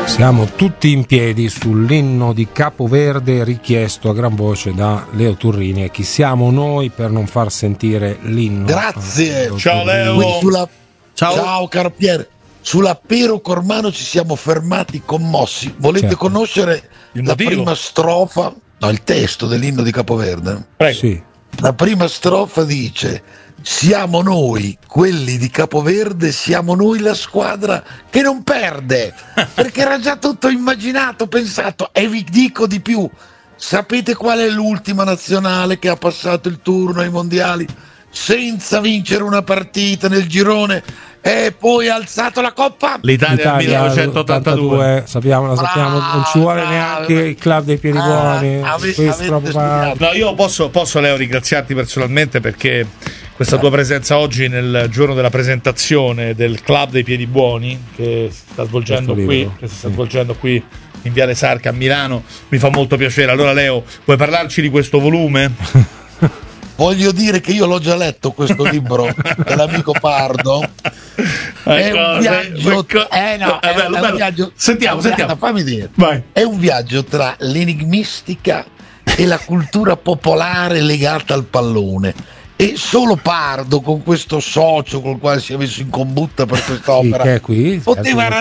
Siamo tutti in piedi sull'inno di Capoverde richiesto a gran voce da Leo Turrini. E chi siamo noi per non far sentire l'inno? Grazie. Ciao Leo. Ciao caro Pier. Sulla Pero Cormano ci siamo fermati commossi. Volete conoscere la prima strofa? No, il testo dell'inno di Capoverde. Prego. Sì. La prima strofa dice: siamo noi, quelli di Capoverde, siamo noi la squadra che non perde, perché era già tutto immaginato, pensato. E vi dico di più, sapete qual è l'ultima nazionale che ha passato il turno ai mondiali senza vincere una partita nel girone e poi ha alzato la coppa? L'Italia 1982. Sappiamo, non ci vuole neanche il club dei piedi buoni. No, io posso Leo ringraziarti personalmente, perché questa tua presenza oggi nel giorno della presentazione del club dei piedi buoni che si sta svolgendo qui in Viale Sarca a Milano mi fa molto piacere. Allora Leo, vuoi parlarci di questo volume? Voglio dire che io l'ho già letto questo libro dell'amico Pardo. È un viaggio. Un viaggio. Sentiamo. Fammi dire. Vai. È un viaggio tra l'enigmistica e la cultura popolare legata al pallone. E solo Pardo, con questo socio col quale si è messo in combutta per quest'opera, che è qui, poteva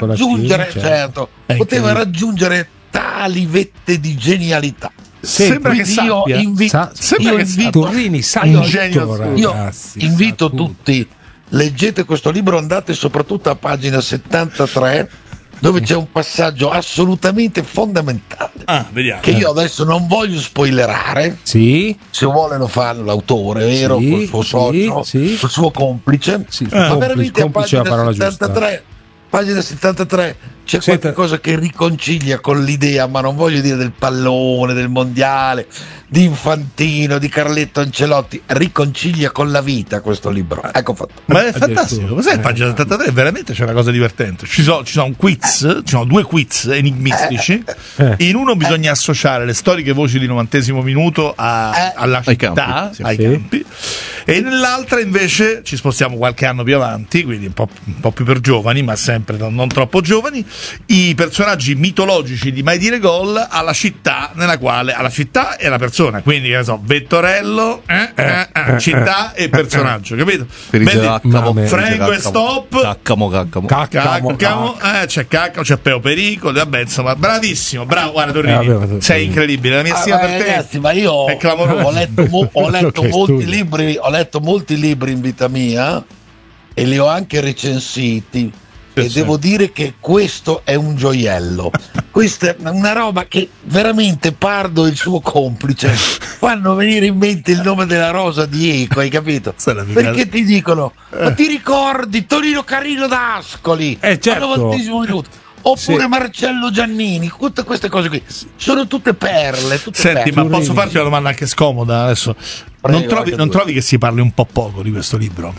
raggiungere tali vette di genialità. Sembra che sappia. Turrini sa tutto, ragazzi. Io invito tutti, leggete questo libro, andate soprattutto a pagina 73, dove c'è un passaggio assolutamente fondamentale. Vediamo. Che io adesso non voglio spoilerare. Sì. Se vuole lo fa l'autore, vero? Col suo socio, col suo complice. Ma veramente a pagina 73 c'è qualcosa che riconcilia con l'idea, ma non voglio dire del pallone, del mondiale, di Infantino, di Carletto Ancelotti, riconcilia con la vita quesro libro. Ecco fatto. Ma è fantastico. Cos'è pagina 73? Veramente c'è una cosa divertente. Ci sono un quiz, ci sono due quiz enigmistici. In uno bisogna associare le storiche voci di 90° minuto alla città, ai campi. E nell'altra invece ci spostiamo qualche anno più avanti, quindi un po' più per giovani, ma sempre non troppo giovani, i personaggi mitologici di Mai Dire Gol alla città nella quale, alla città e alla persona, quindi che ne so, Vettorello, città e personaggio, capito? Franco e Stop, Caccamo, c'è Caccamo, c'è Peo Pericolo, vabbè, insomma, bravissimo, bravo, guarda Torrini, sei incredibile, la mia stima per te, ragazzi, ma io è clamoroso. ho letto molti libri in vita mia e li ho anche recensiti. E devo dire che questo è un gioiello. Questa è una roba che veramente Pardo e il suo complice fanno venire in mente il nome della rosa di Eco, hai capito? Perché ti dicono: ma ti ricordi Tonino Carino da Ascoli al 90° minuto? Oppure Marcello Giannini, tutte queste cose qui sono tutte perle. Senti, ma posso farti una domanda anche scomoda adesso? Prego, non trovi che si parli un po' poco di questo libro?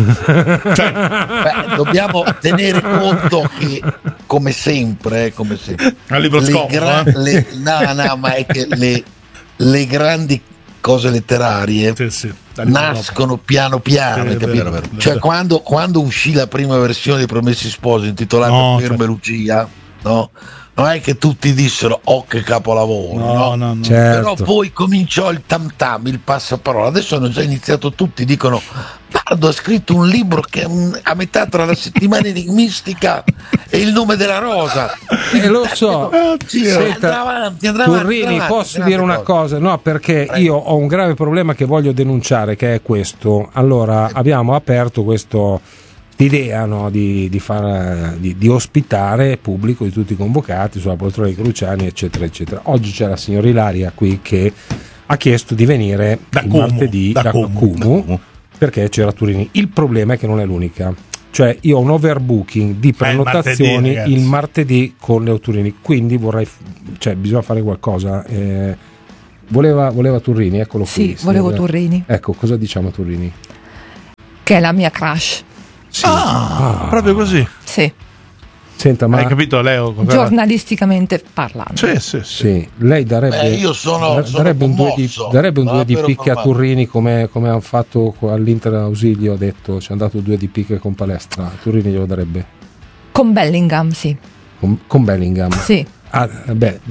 Dobbiamo tenere conto che, come sempre, è un libro scomodo. Ma è che le grandi cose letterarie nascono piano piano, capito? Cioè quando uscì la prima versione dei Promessi Sposi intitolata Ferme Lucia, no? Non è che tutti dissero che capolavoro, no? Però poi cominciò il tam tam, il passaparola. Adesso hanno già iniziato tutti, dicono: Pardo ha scritto un libro che è a metà tra La settimana enigmistica e Il nome della rosa. Lo so. Andrà avanti, Turrini, posso dire una cosa? No, perché io ho un grave problema che voglio denunciare, che è questo. Allora, abbiamo aperto idea, no, di ospitare pubblico, di tutti convocati sulla poltrona di Cruciani, eccetera eccetera. Oggi c'è la signora Ilaria qui che ha chiesto di venire martedì da Cumu perché c'era Turrini. Il problema è che non è l'unica, cioè io ho un overbooking di prenotazioni il martedì con Leo Turrini, quindi bisogna fare qualcosa. Voleva Turrini, eccolo qui. Sì, volevo Turrini. Ecco, cosa diciamo a Turrini? Che è la mia crush. Sì. Proprio così. Sì. Senta, ma hai capito, Leo? Giornalisticamente parlando. Sì. Lei darebbe un 2 di picche a Turrini come hanno fatto all'Inter Ausilio, ha detto ci hanno dato 2 di picche con Palestra. Turrini glielo darebbe? Con Bellingham, sì. con Bellingham. Sì. Torrini,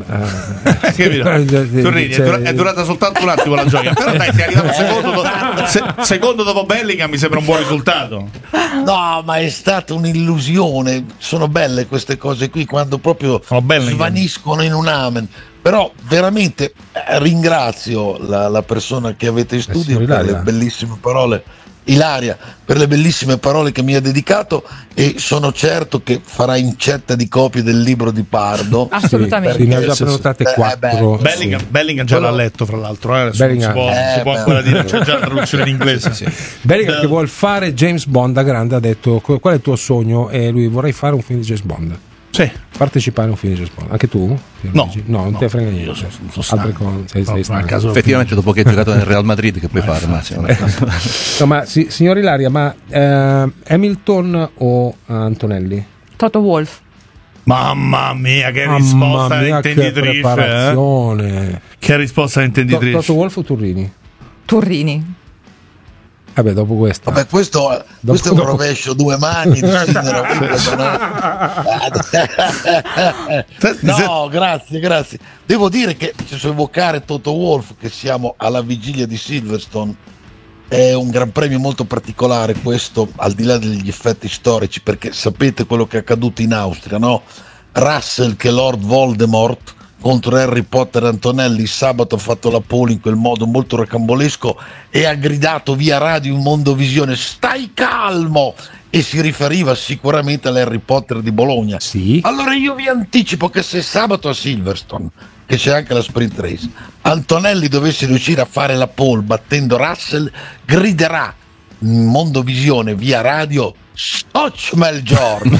è durata soltanto un attimo la gioia, però dai, sei arrivato secondo dopo Bellingham, mi sembra un buon risultato. No, ma è stata un'illusione. Sono belle queste cose qui quando proprio svaniscono in un amen. Però veramente ringrazio la persona che avete in studio per le bellissime parole, Ilaria, per le bellissime parole che mi ha dedicato, e sono certo che farà incetta di copie del libro di Pardo. Assolutamente. Ne ha già prenotate 4. Bellingham già l'ha letto, fra l'altro. Si può ancora dire, c'è già la traduzione in inglese. Sì. Bellingham che vuol fare James Bond da grande ha detto qual è il tuo sogno, e lui: vorrei fare un film di James Bond. Sì. Partecipare a un film di James Bond. Anche tu? No, non te frega niente. Io sono effettivamente dopo che hai giocato nel Real Madrid che puoi fare? Ma signor Ilaria, ma Hamilton o Antonelli? Toto Wolff. Mamma mia, che risposta intenditrice! Che preparazione! Che risposta intenditrice! Toto Wolff o Turrini? Turrini. Vabbè, dopo questo. Vabbè, questo è un rovescio, 2 mani. No, grazie. Devo dire che su evocare Toto Wolff, che siamo alla vigilia di Silverstone, è un gran premio molto particolare questo, al di là degli effetti storici, perché sapete quello che è accaduto in Austria, no? Russell, che è Lord Voldemort, contro Harry Potter e Antonelli, sabato ha fatto la pole in quel modo molto rocambolesco e ha gridato via radio in Mondovisione: stai calmo, e si riferiva sicuramente all'Harry Potter di Bologna. Sì. Allora io vi anticipo che se sabato a Silverstone, che c'è anche la sprint race, Antonelli dovesse riuscire a fare la pole battendo Russell, griderà in Mondovisione via radio: Stochmel giorno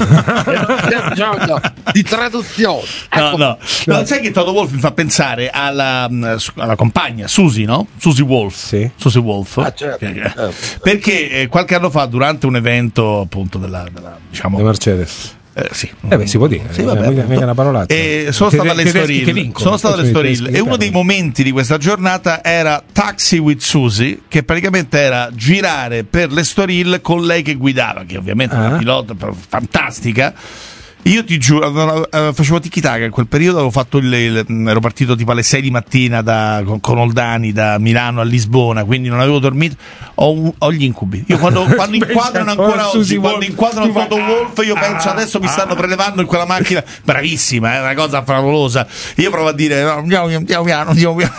di traduzione. No, sai che Toto Wolff mi fa pensare alla compagna Susie, no? Susie Wolff. Sì. Susie Wolff. Certo. Perché qualche anno fa, durante un evento appunto della Mercedes. Sì. Si può dire. Sì, mica una parolaccia. Sono stato alle Estoril e uno dei momenti di questa giornata era Taxi with Susie, che praticamente era girare per l'Estoril con lei che guidava, che ovviamente è una pilota fantastica. Io ti giuro, facevo tiki-taka in quel periodo, avevo fatto ero partito tipo alle 6 di mattina con Oldani da Milano a Lisbona, quindi non avevo dormito, ho gli incubi. Io quando inquadrano ancora oggi, quando inquadrano Toto Wolff, io penso adesso mi stanno prelevando in quella macchina, bravissima, è una cosa favolosa. Io provo a dire andiamo piano,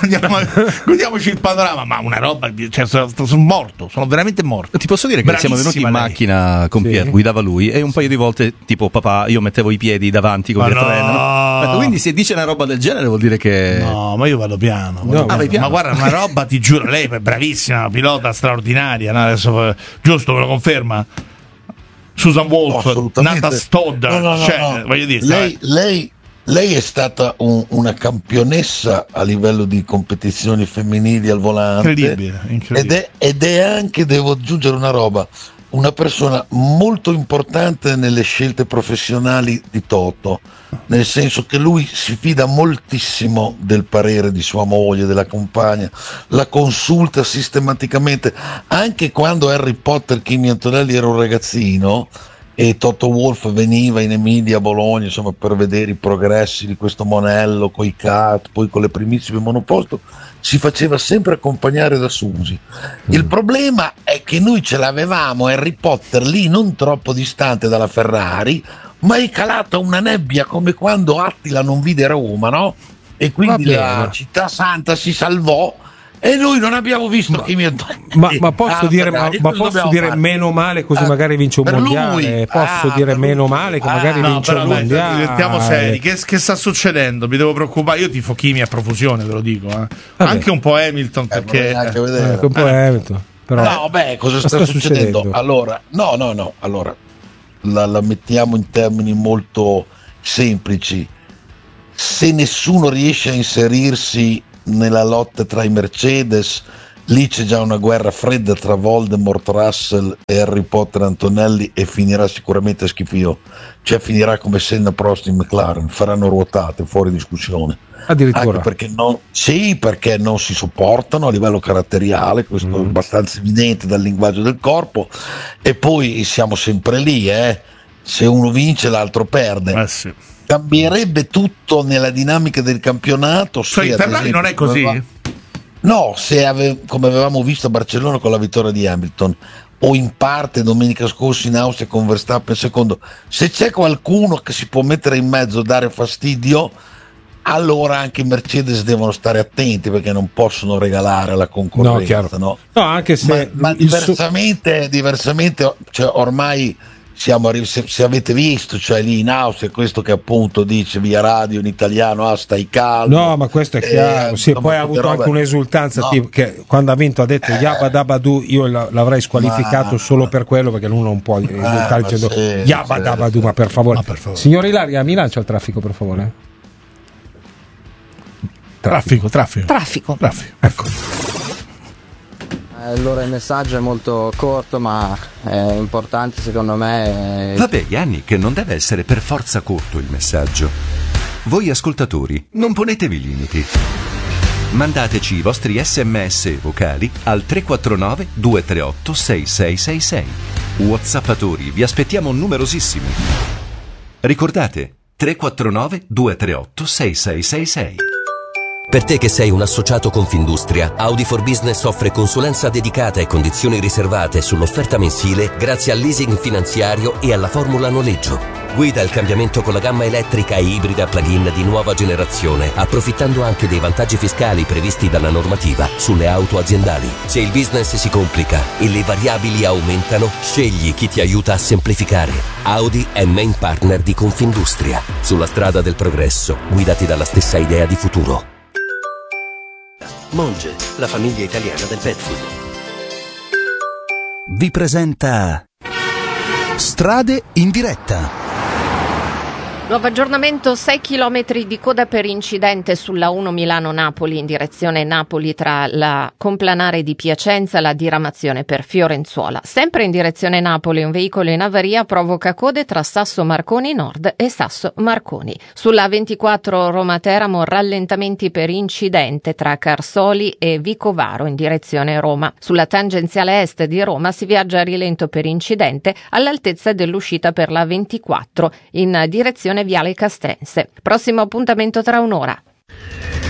guardiamoci il panorama, ma una roba, cioè, sono morto, sono veramente morto. Ti posso dire che siamo venuti in macchina con Pier, guidava lui, e un paio di volte tipo papà, io mettevo i piedi davanti con il treno. Quindi se dice una roba del genere vuol dire che no, ma io vado piano. Ma guarda, una roba, ti giuro, lei è bravissima, pilota straordinaria, no? Adesso giusto, me lo conferma Susan Wolff, nata Stodda, no. Voglio dire, lei è stata una campionessa a livello di competizioni femminili al volante, incredibile. Ed è anche, devo aggiungere una roba, una persona molto importante nelle scelte professionali di Toto, nel senso che lui si fida moltissimo del parere di sua moglie, della compagna, la consulta sistematicamente, anche quando Harry Potter, Kimi Antonelli era un ragazzino e Toto Wolff veniva in Emilia, a Bologna, insomma, per vedere i progressi di questo monello coi cat, poi con le primissime monoposto, si faceva sempre accompagnare da Susie. Il problema è che noi ce l'avevamo Harry Potter lì non troppo distante dalla Ferrari, ma è calata una nebbia come quando Attila non vide Roma, no? E quindi la città santa si salvò e noi non abbiamo visto Kimi Antonelli. Ma posso dire, posso dire meno male, così magari vince un mondiale. Posso dire meno male che magari vince un mondiale. Diventiamo seri. Che sta succedendo? Mi devo preoccupare. Io tifo Kimi a profusione, ve lo dico. Anche un po' Hamilton, perché anche un po' Hamilton. Però cosa sta succedendo? Allora, allora la mettiamo in termini molto semplici. Se nessuno riesce a inserirsi nella lotta tra i Mercedes, lì c'è già una guerra fredda tra Voldemort, Russell e Harry Potter Antonelli, e finirà sicuramente a schifio, cioè finirà come Senna, Prost in McLaren, faranno ruotate, fuori discussione. Addirittura. Anche perché non si sopportano a livello caratteriale, questo è abbastanza evidente dal linguaggio del corpo, e poi siamo sempre lì, se uno vince l'altro perde. Sì. Cambierebbe tutto nella dinamica del campionato. Cioè, in Ferrari non è così? No, come avevamo visto a Barcellona con la vittoria di Hamilton, o in parte domenica scorsa in Austria con Verstappen secondo, se c'è qualcuno che si può mettere in mezzo, dare fastidio, allora anche i Mercedes devono stare attenti, perché non possono regalare la concorrenza. No, anche se ma diversamente, cioè, ormai se avete visto, cioè lì in Austria, questo che appunto dice via radio in italiano, stai calmo. No, ma questo è chiaro. Sì, poi ha avuto anche un'esultanza, tipo che quando ha vinto ha detto Yabba Dabba Du, io l'avrei squalificato solo per quello, perché lui non può esultare dicendo Yabba Dabba Du, ma per favore. Signor Ilaria, mi lancia il traffico, per favore. Traffico. Ecco. Allora il messaggio è molto corto, ma è importante secondo me. Vabbè, Yannick, non deve essere per forza corto il messaggio. Voi ascoltatori, non ponetevi limiti. Mandateci i vostri SMS vocali al 349 238 6666. WhatsAppatori, vi aspettiamo numerosissimi. Ricordate, 349 238 6666. Per te che sei un associato Confindustria, Audi for Business offre consulenza dedicata e condizioni riservate sull'offerta mensile grazie al leasing finanziario e alla formula noleggio. Guida il cambiamento con la gamma elettrica e ibrida plug-in di nuova generazione, approfittando anche dei vantaggi fiscali previsti dalla normativa sulle auto aziendali. Se il business si complica e le variabili aumentano, scegli chi ti aiuta a semplificare. Audi è main partner di Confindustria. Sulla strada del progresso, guidati dalla stessa idea di futuro. Monge, la famiglia italiana del pet food, vi presenta Strade in diretta. Nuovo aggiornamento, 6 km di coda per incidente sulla 1 Milano-Napoli in direzione Napoli tra la Complanare di Piacenza e la diramazione per Fiorenzuola. Sempre in direzione Napoli un veicolo in avaria provoca code tra Sasso Marconi Nord e Sasso Marconi. Sulla 24 Roma-Teramo rallentamenti per incidente tra Carsoli e Vicovaro in direzione Roma. Sulla tangenziale est di Roma si viaggia a rilento per incidente all'altezza dell'uscita per la 24 in direzione Viale Castense. Prossimo appuntamento tra un'ora.